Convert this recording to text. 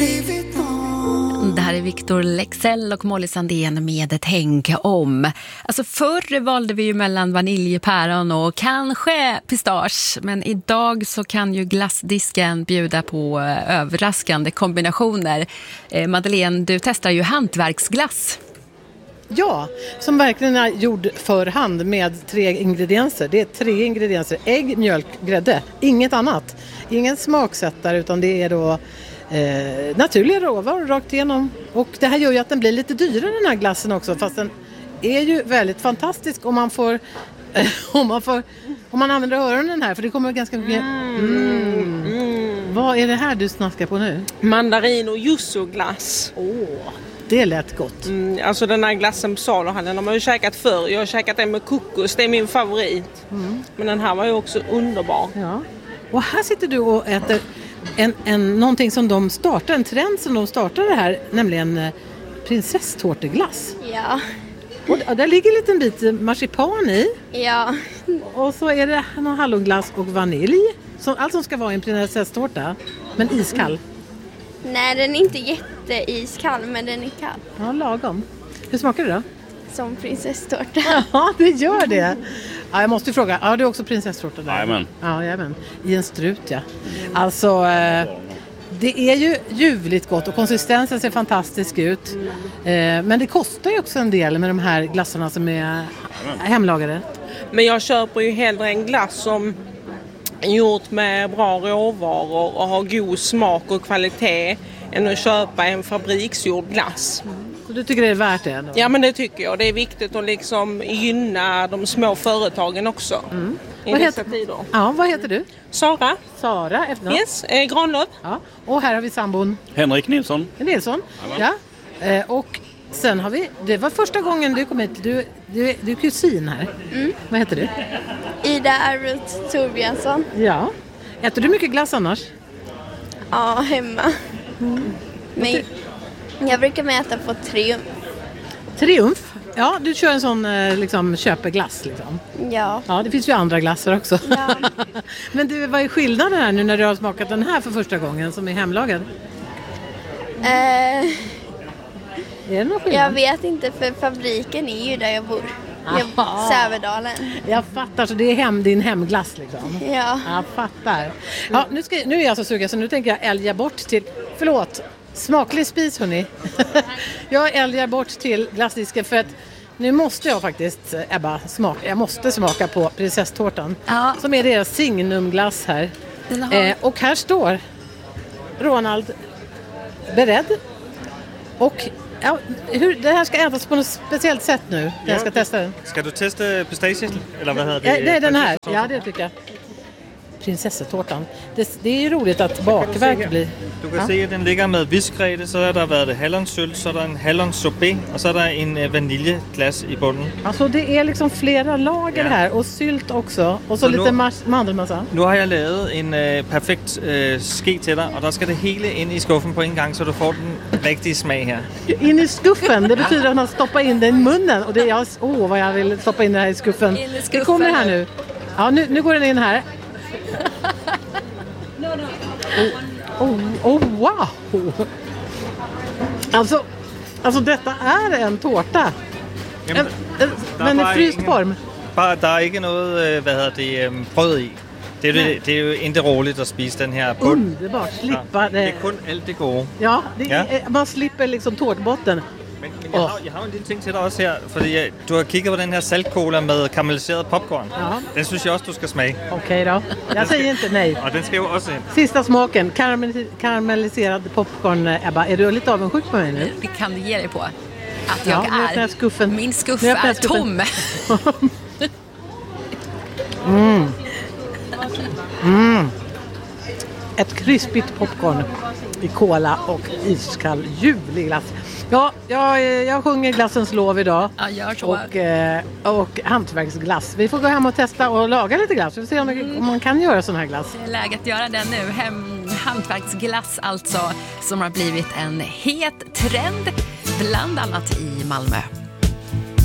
blivit någon. Det här är Victor Leksell och Molly Sandén med Tänk om. Alltså förr valde vi ju mellan vaniljpäron och kanske pistage. Men idag så kan ju glassdisken bjuda på överraskande kombinationer. Madeleine, du testar ju hantverksglass. Ja, som verkligen är gjord för hand med 3 ingredienser. Det är 3 ingredienser. Ägg, mjölk, grädde. Inget annat. Ingen smaksättare utan det är då naturliga råvaror rakt igenom. Och det här gör ju att den blir lite dyrare den här glassen också. Fast den är ju väldigt fantastisk om man får om man använder öronen här. För det kommer ganska mycket... Vad är det här du snackar på nu? Mandarin och yuzu-glass. Det lät gott. Alltså den här glassen på saluhallen har man ju käkat förr. Jag har käkat den med kokos, det är min favorit. Men den här var ju också underbar. Ja. Och här sitter du och äter någonting som de startar, en trend som de startade här, nämligen prinsesstårteglass. Ja. Och där ligger en liten bit marsipan i. Ja. Och så är det någon hallonglass och vanilj. Allt som ska vara en prinsesstårta, men iskall. Nej, den är inte jätteiskall, men den är kall. Ja, lagom. Hur smakar det då? Som prinsesstårta. Ja, det gör det. Ja, jag måste fråga. Ja, det är också prinsesstårta där. Jajamän. Ja, jajamän. I en strut, ja. Alltså, det är ju ljuvligt gott och konsistensen ser fantastisk ut. Men det kostar ju också en del med de här glassarna som är hemlagade. Men jag köper ju hellre en glass som är gjort med bra råvaror och har god smak och kvalitet än att köpa en fabriksgjord glass. Så du tycker det är värt det? Då? Ja, men det tycker jag. Det är viktigt att liksom gynna de små företagen också. I dessa tider. Ja, vad heter du? Sara. Sara, efternamn? Yes, Granlöf. Ja. Och här har vi sambon? Henrik Nilsson. Nilsson, ja. Och sen har vi, det var första gången du kom hit. Du är kusin här. Vad heter du? Ida Ruth Torbjörnsson. Ja. Äter du mycket glass annars? Ja, hemma. Men jag brukar mäta på Triumf. Triumf? Ja, du kör en sån liksom köpeglass liksom. Ja. Ja, det finns ju andra glassar också. Ja. Men du, vad är skillnaden här nu när du har smakat den här för första gången som är hemlagad? Är det någon skillnad? Jag vet inte, för fabriken är ju där jag bor. Sävedalen. Jag fattar, så det är din hemglass liksom. Ja. Jag fattar. Ja, nu är jag så sugen så nu tänker jag älga bort till, smaklig spis hörni. Jag älgar bort till glassdisken för att nu måste jag faktiskt, Ebba, smaka på prinsesstårtan. Ja. Som är deras signumglass här. Och här står Ronald beredd. Och ja, det här ska ätas på något speciellt sätt nu. Jag ska testa den. Ska du testa pistage eller vad heter det? Ja, det är den här. Ja, det tycker jag. Prinsessetårtan. Det är ju roligt att bakverk blir. Du kan se att den ligger med vispgrädde, så har det varit hallonsylt, så är det en hallonsorbet och så är det en vaniljglass i botten. Alltså det är liksom flera lager här och sylt också och så lite mandelmassa. Nu har jag lavet en perfekt ske till dig och där ska det hela in i skuffen på en gång så du får den riktiga smak här. In i skuffen, det betyder att man stoppar in den i munnen och det är vad jag vill stoppa in det här i skuffen. Det kommer här nu. Ja, nu går den in här. Wow! Alltså detta är en tårta. Men i fryst form. Det är inte något bröd i. Det är ju inte roligt att spisa den här på. Underbart, slippa det. Det är kun allt det går. Ja, man slipper liksom tårtbotten. Men jag har en liten ting till dig också här. För du har kigget på den här saltkola med karamelliserad popcorn. Ja. Den synes jag också du ska smaka. Okej då. Jag säger inte nej. Ja, den ska ju också in. Sista smaken. Karamelliserad popcorn, Ebba. Är du lite avundsjuk på mig nu? Det kan du ge dig på. Att jag är. Skuffen. Min skuff är tom. Ett krispigt popcorn i kola och iskall ljuvlig glass. Ja, jag sjunger glassens lov idag. Ja, gör så. Och hantverksglass. Vi får gå hem och testa och laga lite glass. Vi får se om man kan göra sån här glass. Det är läge att göra den nu. Hantverksglass alltså, som har blivit en het trend, bland annat i Malmö.